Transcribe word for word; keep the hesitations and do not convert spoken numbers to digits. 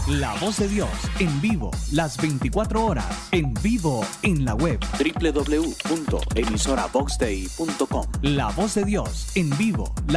La Voz de Dios, en vivo, las veinticuatro horas, en vivo, en la web doble u doble u doble u punto emisora vox dei punto com. La Voz de Dios, en vivo,